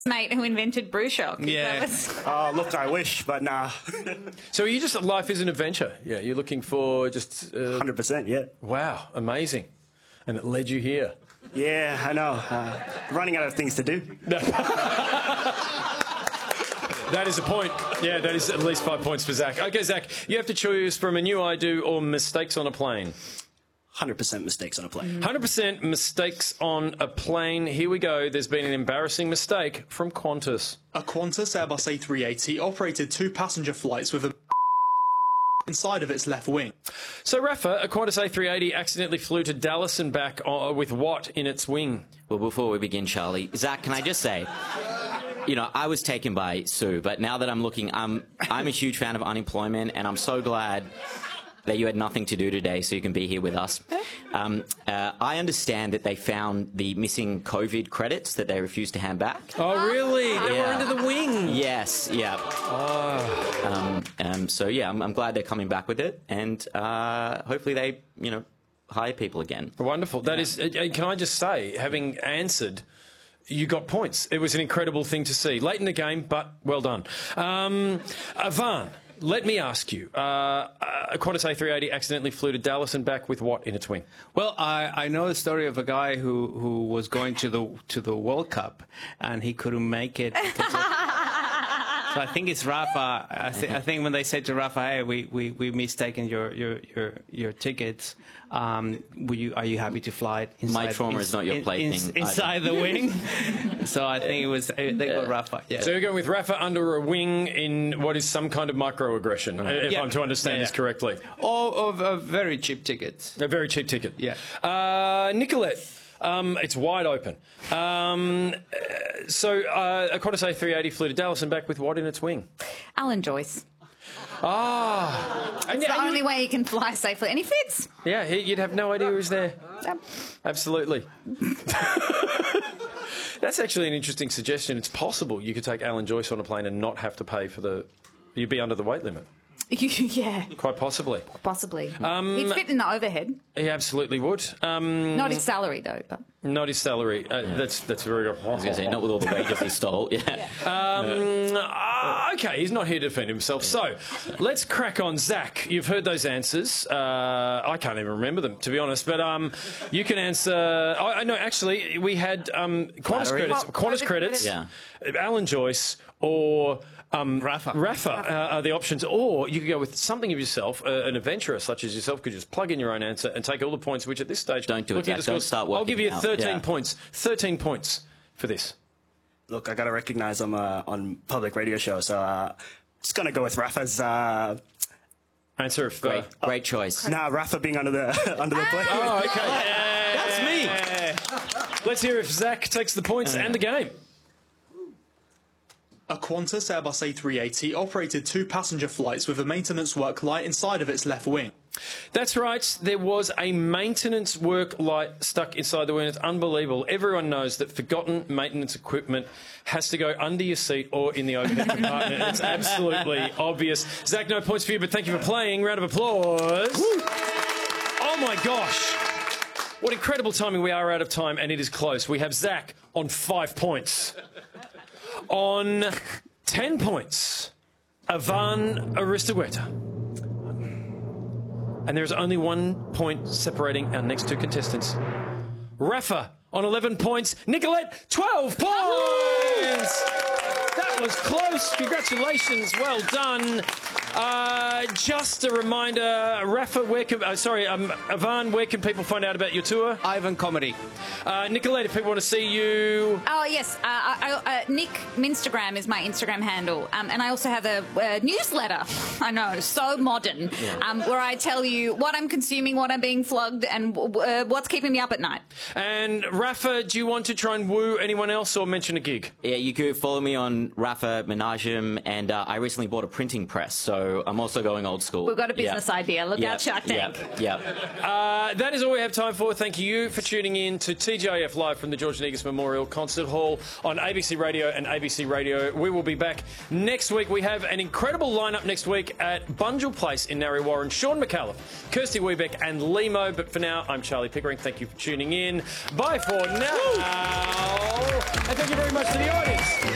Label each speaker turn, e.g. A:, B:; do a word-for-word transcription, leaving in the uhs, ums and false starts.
A: mate who invented Brew Shock.
B: Yeah.
A: Was...
C: Oh, look, I wish, but nah.
D: So are you just, life is an adventure? Yeah, you're looking for just... Uh...
C: one hundred percent, yeah.
D: Wow, amazing. And it led you here.
C: Yeah, I know. Uh, running out of things to do.
D: That is a point. Yeah, that is at least five points for Zach. OK, Zach, you have to choose from a new I do or mistakes on a plane.
C: one hundred percent mistakes on a plane.
D: one hundred percent mistakes on a plane. Here we go. There's been an embarrassing mistake from Qantas.
B: A Qantas Airbus A three eighty operated two passenger flights with a inside of its left wing.
D: So, Rafa, a Qantas A three eighty accidentally flew to Dallas and back uh, with what in its wing?
E: Well, before we begin, Charlie, Zach, can I just say, you know, I was taken by Sue, but now that I'm looking, I'm, I'm a huge fan of unemployment, and I'm so glad that you had nothing to do today so you can be here with us. Um, uh, I understand that they found the missing COVID credits that they refused to hand back.
D: Oh, really? They
E: Yeah.
D: were under the wing.
E: Yes, yeah.
D: Oh.
E: Um, um, so, yeah, I'm, I'm glad they're coming back with it, and uh, hopefully they, you know, hire people again.
D: Wonderful. That is, uh, can I just say, having answered, you got points. It was an incredible thing to see. Late in the game, but well done. Um, Avan, let me ask you, uh, a Qantas A three eighty accidentally flew to Dallas and back with what in its wing?
F: Well, I, I know the story of a guy who, who was going to the to the World Cup and he couldn't make it. So I think it's Rafa. I, th I think when they said to Rafa, "Hey, we we we mistaken your your your your tickets. Um, will you are you happy to fly it inside?"
E: My trauma is not your plaything.
F: In, inside the wing. So I think it was they got Rafa. Yeah.
D: So you're going with Rafa under a wing in what is some kind of microaggression, if
F: Yeah.
D: I'm to understand
F: Yeah,
D: this
F: yeah.
D: correctly.
F: Or of a very cheap tickets.
D: A very cheap ticket.
F: Yeah.
D: Uh, Nicolette. Um, it's wide open. Um, uh, so uh, a Qantas A three eighty flew to Dallas and back with what in its wing?
A: Alan Joyce.
D: Ah. And
A: It's the
D: yeah,
A: only
D: you-
A: way he can fly safely. And he fits.
D: Yeah, he, you'd have no idea he was there.
A: Yep.
D: Absolutely. That's actually an interesting suggestion. It's possible you could take Alan Joyce on a plane and not have to pay for the... You'd be under the weight limit.
A: Yeah,
D: Quite possibly.
A: possibly.
D: Um,
A: He'd fit in the overhead.
D: He absolutely would. Um,
A: Not his salary, though. But.
D: not his salary. Uh, That's that's very good.
E: I was going to say, not with all the wages he stole. Yeah.
D: Um, uh, OK, he's not here to defend himself. So, let's crack on. Zach, you've heard those answers. Uh, I can't even remember them, to be honest. But um, you can answer... I, I know, actually, we had um, Qantas
E: Flattery.
D: credits,
A: Well,
D: Qantas
A: COVID
D: credits,
E: Yeah.
D: Alan Joyce, or... Um,
F: Rafa.
D: Rafa uh, are the options. Or you could go with something of yourself, uh, an adventurer such as yourself could just plug in your own answer and take all the points, which at this stage...
E: Don't do it,
D: looking at
E: Zach.
D: the
E: Don't
D: scores,
E: start
D: I'll give
E: working
D: you
E: out.
D: thirteen
E: Yeah.
D: points. thirteen points for this.
C: Look, I got to recognise I'm uh, on public radio show, so uh, just going to go with Rafa's... Uh,
D: Answer if... Uh,
E: Great, great choice.
C: nah, Rafa being under the under the plane.
D: Oh, OK. That's me. Let's hear if Zach takes the points and the game.
B: A Qantas Airbus A three eighty operated two passenger flights with a maintenance work light inside of its left wing.
D: That's right. There was a maintenance work light stuck inside the wing. It's unbelievable. Everyone knows that forgotten maintenance equipment has to go under your seat or in the overhead compartment. It's absolutely obvious. Zach, no points for you, but thank you for playing. Round of applause. Oh, my gosh. What incredible timing. We are out of time, and it is close. We have Zach on five points. On ten points, Avan Aristogueta. And there is only one point separating our next two contestants. Rafa on eleven points. Nicolette, twelve points! That was close. Congratulations. Well done. Uh, just a reminder, Rafa, where can... Uh, sorry, um, Avan, where can people find out about your tour?
F: Ivan Comedy.
D: Uh, Nicolette, if people want to see you...
A: Oh, yes. Uh, I, I, uh, Nick Minstagram is my Instagram handle. Um, and I also have a, a newsletter. I know, so modern. Um, where I tell you what I'm consuming, what I'm being flogged, and uh, what's keeping me up at night.
D: And Rafa, do you want to try and woo anyone else or mention a gig?
E: Yeah, you could follow me on Rafa Menajum, and uh, I recently bought a printing press, so I'm also going old school.
A: We've got a business
E: yeah.
A: idea. Look
E: yeah.
A: out, Shark Tank.
E: Yeah, yeah.
D: Uh, that is all we have time for. Thank you for tuning in to T G I F Live from the George Negus Memorial Concert Hall on A B C Radio and A B C Radio. We will be back next week. We have an incredible lineup next week at Bunjil Place in Narre Warren. Sean McAuliffe, Kirsty Webeck and Limo. But for now, I'm Charlie Pickering. Thank you for tuning in. Bye for now. And thank you very much to the audience.